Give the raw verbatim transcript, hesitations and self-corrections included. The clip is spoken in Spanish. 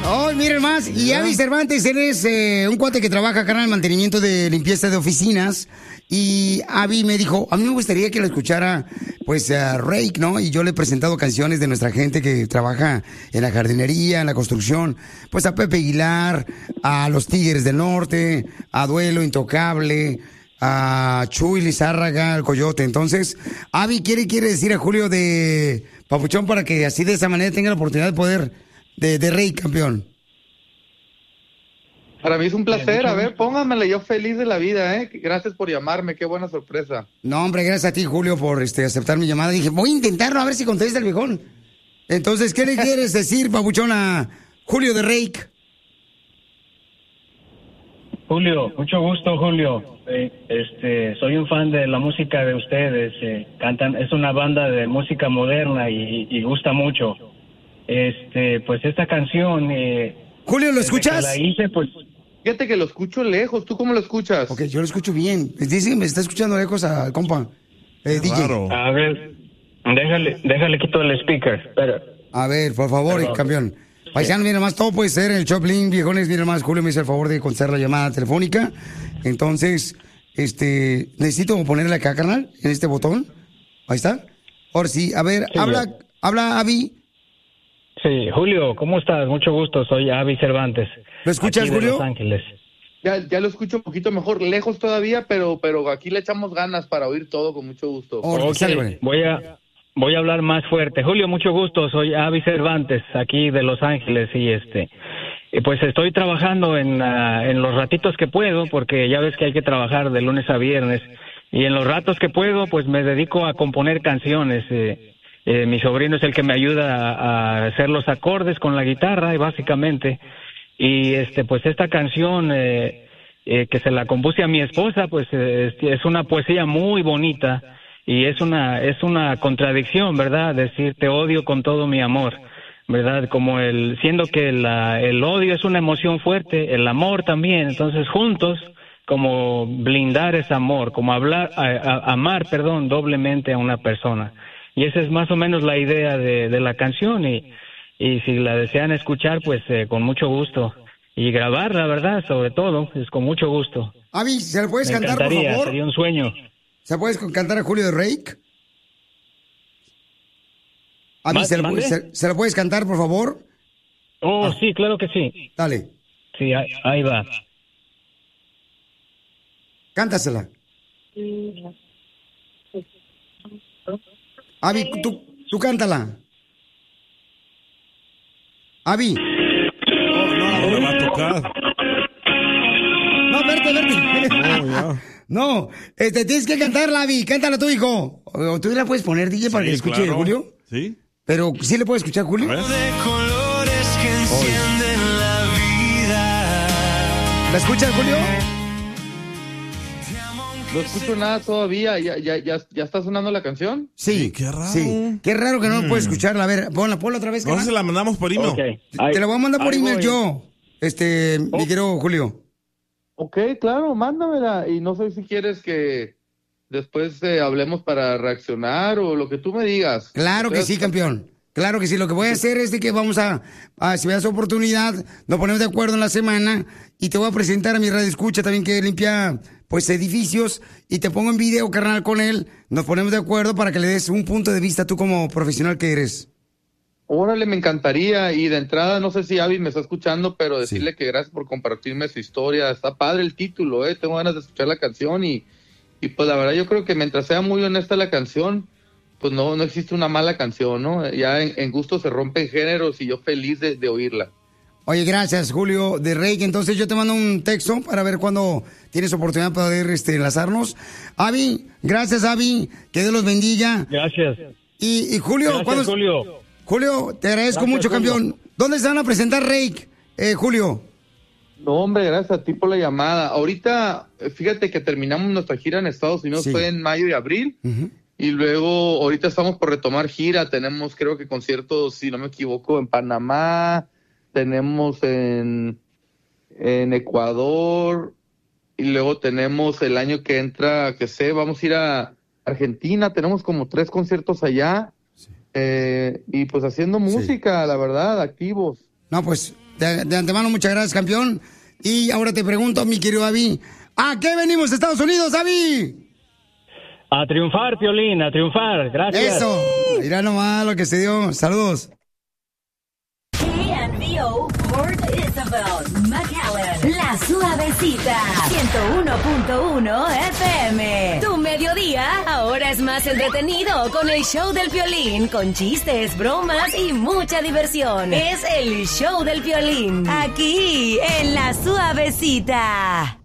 Oh, miren más. Y Avi Cervantes, él es eh, un cuate que trabaja acá en el mantenimiento de limpieza de oficinas. Y Avi me dijo, a mí me gustaría que lo escuchara, pues, a Rake, ¿no? Y yo le he presentado canciones de nuestra gente que trabaja en la jardinería, en la construcción. Pues a Pepe Aguilar, a los Tigres del Norte, a Duelo Intocable, a Chuy Lizárraga, al Coyote. Entonces, Avi quiere, quiere decir a Julio de Papuchón para que así de esa manera tenga la oportunidad de poder, de, de Rake, campeón. Para mí es un placer, a ver, póngamela, yo feliz de la vida, ¿eh? Gracias por llamarme, qué buena sorpresa. No, hombre, gracias a ti, Julio, por este aceptar mi llamada. Dije, voy a intentarlo, a ver si contesta el viejón. Entonces, ¿qué le quieres decir, Papuchón, a Julio de Rake? Julio, mucho gusto, Julio. Eh, este, soy un fan de la música de ustedes. Eh, cantan, es una banda de música moderna y, y gusta mucho. Este, pues esta canción... Eh, Julio, ¿lo escuchas? La hice, pues... Fíjate que lo escucho lejos, ¿tú cómo lo escuchas? Ok, yo lo escucho bien. Dice que me está escuchando lejos al compa. Eh, D J. Claro. A ver, déjale, déjale quito el speaker. Espera. A ver, por favor, Perdón. campeón. Paisano, mira más, todo puede ser en el Choplin, viejones, mira más, Julio me hizo el favor de contestar la llamada telefónica. Entonces, este, necesito ponerle acá, carnal, en este botón. Ahí está. Ahora sí, a ver, Sí, habla, ya. habla Avi. Sí, Julio, ¿cómo estás? Mucho gusto, soy Avi Cervantes. ¿Lo escuchas, aquí de Julio? Los Ángeles. Ya, ya lo escucho un poquito mejor, lejos todavía, pero, pero aquí le echamos ganas para oír todo con mucho gusto. Ok, voy a voy a hablar más fuerte. Julio, mucho gusto, soy Avi Cervantes, aquí de Los Ángeles, y este, y pues estoy trabajando en, uh, en los ratitos que puedo, porque ya ves que hay que trabajar de lunes a viernes, y en los ratos que puedo, pues me dedico a componer canciones. Eh, eh, mi sobrino es el que me ayuda a, a hacer los acordes con la guitarra, y básicamente, y este, pues esta canción eh, eh, que se la compuse a mi esposa, pues eh, es una poesía muy bonita. Y es una es una contradicción, ¿verdad? Decir te odio con todo mi amor, ¿verdad? Como el siendo que la, el odio es una emoción fuerte, el amor también. Entonces juntos como blindar ese amor, como hablar a, a, amar, perdón, doblemente a una persona. Y esa es más o menos la idea de, de la canción y y si la desean escuchar, pues eh, con mucho gusto y grabarla, ¿verdad? Sobre todo es con mucho gusto. Avi, ¿se lo puedes Me cantar, por encantaría, favor? sería un sueño. ¿Se puedes cantar a Julio de Rake? Avi, ¿Ma- ¿se lo, mande? se, se lo puedes cantar, por favor? Oh, Ah. sí, claro que sí. Dale, Sí, ahí, ahí va. cántasela. Avi, tú, tú cántala. Avi. No me va a tocar. No, verte, verte. No, este, tienes que cantarla, Avi. Cántala tú, hijo. O, o tú la puedes poner, D J, para Sí, que escuche, claro. Julio. Sí. Pero, ¿sí le puede escuchar, Julio? A ver. De colores que encienden la vida. ¿La escuchas, Julio? No escucho nada todavía, ¿ya, ya, ya, ya está sonando la canción? Sí, qué raro. Sí, qué raro que no Mm. puedes escucharla. A ver, ponla, ponla otra vez. No carnal. se la mandamos por email. Ok. Te- Ahí- Te la voy a mandar por ahí email voy. yo, este, mi querido Julio. Ok, claro, mándamela. Y no sé si quieres que después eh, hablemos para reaccionar o lo que tú me digas. Claro que sí, campeón. Claro que sí. Lo que voy a hacer es de que vamos a, a si me das oportunidad, nos ponemos de acuerdo en la semana y te voy a presentar a mi radio escucha también que limpia, pues, edificios y te pongo en video, carnal, con él. Nos ponemos de acuerdo para que le des un punto de vista tú como profesional que eres. Órale, me encantaría. Y de entrada, no sé si Avi me está escuchando, pero decirle que gracias por compartirme su historia. Está padre el título, ¿eh? Tengo ganas de escuchar la canción y, y pues la verdad yo creo que mientras sea muy honesta la canción, pues no, no existe una mala canción, ¿no? Ya en, en gusto se rompen géneros y yo feliz de, de oírla. Oye, gracias, Julio de Rey. Entonces yo te mando un texto para ver cuándo tienes oportunidad para poder este, enlazarnos. Avi, gracias, Avi. Que Dios los bendiga. Gracias. Y, y Julio, Gracias, ¿cuándo- Julio. Julio, te agradezco Gracias, mucho, Julio. campeón. ¿Dónde se van a presentar, Rake, eh, Julio? No, hombre, gracias a ti por la llamada. Ahorita, eh, fíjate que terminamos nuestra gira en Estados Unidos, Sí. fue en mayo y abril. Ujú. Y luego, ahorita estamos por retomar gira. Tenemos, creo que conciertos, si no me equivoco, en Panamá. Tenemos en, en Ecuador. Y luego tenemos el año que entra, que sé, vamos a ir a Argentina. Tenemos como tres conciertos allá. Eh, y pues haciendo música, la verdad, activos. No, pues De, de antemano, muchas gracias, campeón. Y ahora te pregunto, mi querido Avi, ¿a qué venimos, Estados Unidos, Avi? A triunfar, Piolín, a triunfar. Gracias. Eso. Mira nomás lo que se dio. Saludos. K N V O, Port Isabel, McAllen, La Suavecita, ciento uno punto uno F M. Tu mediodía ahora es más entretenido con el show del Piolín, con chistes, bromas y mucha diversión. Es el show del Piolín, aquí en La Suavecita.